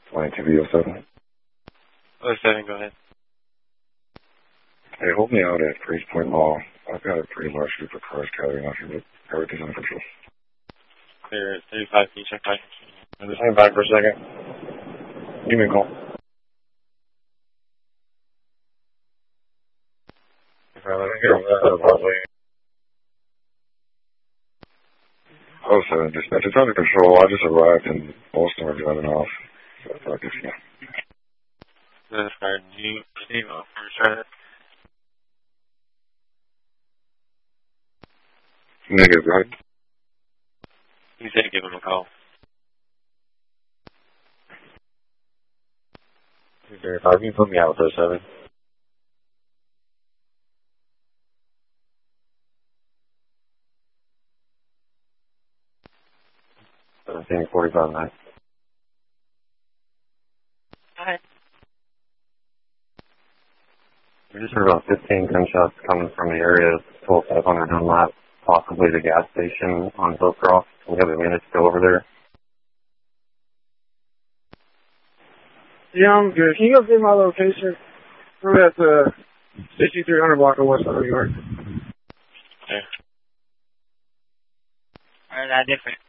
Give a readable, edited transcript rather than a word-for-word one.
22B07. 07, go ahead. Hey, hold me out at Grace Point Mall. I've got a pretty large group of cars gathering out here, but everything's under control. Clear at 35, can you check back? I'm just hang back for a second. Give me a call. If I let me get over that, probably. 07, dispatch. It's under control. I just arrived and most of them are driving off. So I thought I'd you. That's fine. Do you receive a first credit? Negative, right? You said give him a call. Verify. Can you put me out with 07? 17:45 night. Hi. We just heard about 15 gunshots coming from the area, 12500 Dunlap, possibly the gas station on Hillcroft. We have a minute to go over there. Yeah, I'm good. Can you update my location? We're at the 6300 block of West New York. Okay. Why is that different?